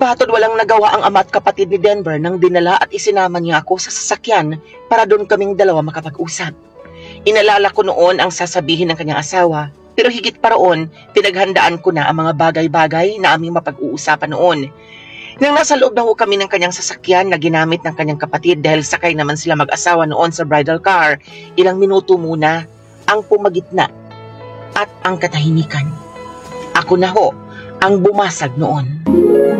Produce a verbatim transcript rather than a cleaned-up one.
Batod walang nagawa ang ama at kapatid ni Denver nang dinala at isinama niya ako sa sasakyan para doon kaming dalawa makapag-usap. Inalala ko noon ang sasabihin ng kanyang asawa, pero higit pa roon, pinaghandaan ko na ang mga bagay-bagay na aming mapag-uusapan noon. Nang nasa loob na ho kami ng kanyang sasakyan na ginamit ng kanyang kapatid dahil sakay naman sila mag-asawa noon sa bridal car, ilang minuto muna ang pumagitna at ang katahimikan. Ako na ho ang bumasag noon.